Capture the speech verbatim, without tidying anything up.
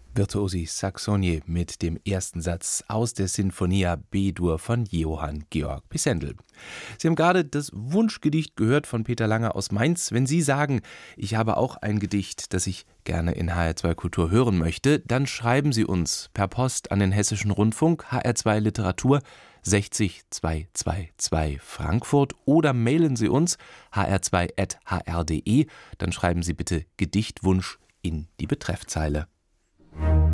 Virtuosi Saxonier mit dem ersten Satz aus der Sinfonia B-Dur von Johann Georg Pisendel. Sie haben gerade das Wunschgedicht gehört von Peter Lange aus Mainz. Wenn Sie sagen, ich habe auch ein Gedicht, das ich gerne in H R zwei Kultur hören möchte, dann schreiben Sie uns per Post an den Hessischen Rundfunk, H R zwei Literatur, sechzig zweihundertzweiundzwanzig Frankfurt, oder mailen Sie uns h r zwei at h r punkt d e. Dann schreiben Sie bitte Gedichtwunsch in die Betreffzeile.